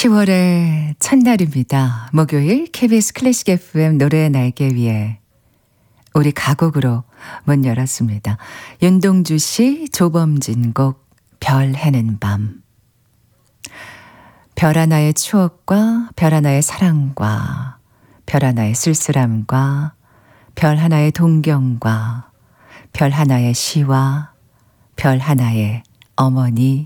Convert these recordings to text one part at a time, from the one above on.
10월의 첫날입니다. 목요일 KBS 클래식 FM 노래의 날개 위에 우리 가곡으로 문 열었습니다. 윤동주 씨, 조범진 곡 별 해는 밤. 별 하나의 추억과 별 하나의 사랑과 별 하나의 쓸쓸함과 별 하나의 동경과 별 하나의 시와 별 하나의 어머니.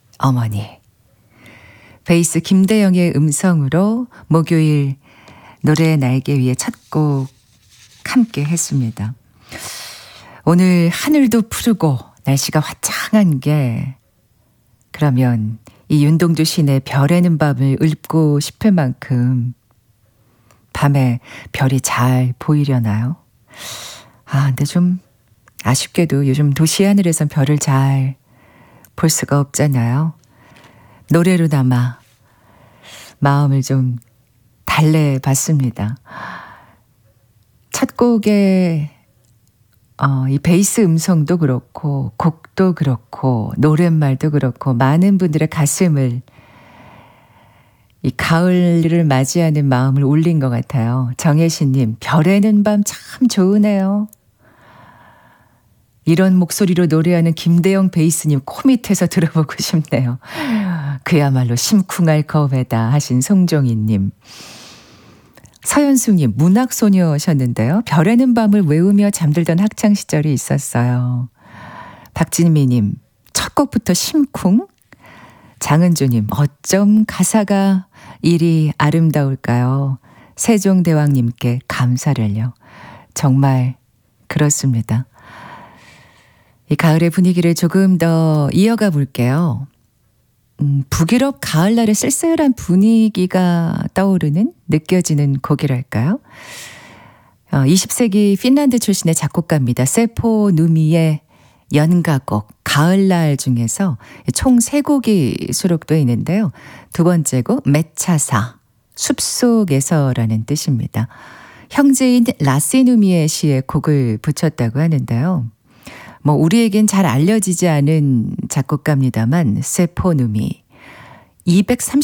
베이스 김대영의 음성으로 목요일 노래의 날개 위에 첫 곡 함께 했습니다. 오늘 하늘도 푸르고 날씨가 화창한 게 그러면 이 윤동주 시인의 별에는 밤을 읊고 싶을 만큼 밤에 별이 잘 보이려나요? 근데 좀 아쉽게도 요즘 도시 하늘에선 별을 잘 볼 수가 없잖아요. 노래로나마 마음을 좀 달래봤습니다. 첫 곡에 이 베이스 음성도 그렇고 곡도 그렇고 노랫말도 그렇고 많은 분들의 가슴을 이 가을을 맞이하는 마음을 울린 것 같아요. 정혜신님, 별에는 밤 참 좋으네요. 이런 목소리로 노래하는 김대영 베이스님 코 밑에서 들어보고 싶네요. 그야말로 심쿵할 거회다 하신 송종희님. 서현숙님, 문학소녀셨는데요. 별에는 밤을 외우며 잠들던 학창시절이 있었어요. 박진미님, 첫 곡부터 심쿵? 장은주님, 어쩜 가사가 이리 아름다울까요? 세종대왕님께 감사를요. 정말 그렇습니다. 이 가을의 분위기를 조금 더 이어가 볼게요. 북유럽 가을날의 쓸쓸한 분위기가 떠오르는 느껴지는 곡이랄까요? 20세기 핀란드 출신의 작곡가입니다. 세포 누미의 연가곡 가을날 중에서 총 3곡이 수록되어 있는데요. 두 번째 곡 메차사 숲속에서라는 뜻입니다. 형제인 라시누미의 시에 곡을 붙였다고 하는데요. 우리에겐 잘 알려지지 않은 작곡가입니다만 세포누미 230